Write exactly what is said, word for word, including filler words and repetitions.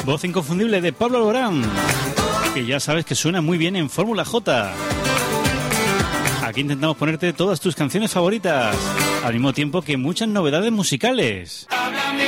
Voz inconfundible de Pablo Alborán, que ya sabes que suena muy bien en Fórmula J. Aquí intentamos ponerte todas tus canciones favoritas, al mismo tiempo que muchas novedades musicales.